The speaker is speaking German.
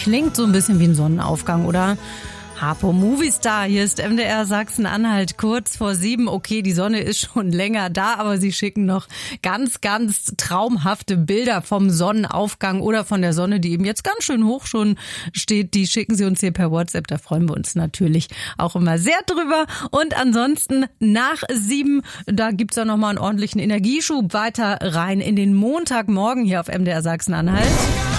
Klingt so ein bisschen wie ein Sonnenaufgang, oder? Harpo Movistar, hier ist MDR Sachsen-Anhalt, kurz vor 7. Okay, die Sonne ist schon länger da, aber sie schicken noch ganz, ganz traumhafte Bilder vom Sonnenaufgang oder von der Sonne, die eben jetzt ganz schön hoch schon steht. Die schicken sie uns hier per WhatsApp, da freuen wir uns natürlich auch immer sehr drüber. Und ansonsten nach 7, da gibt's dann nochmal einen ordentlichen Energieschub weiter rein in den Montagmorgen hier auf MDR Sachsen-Anhalt.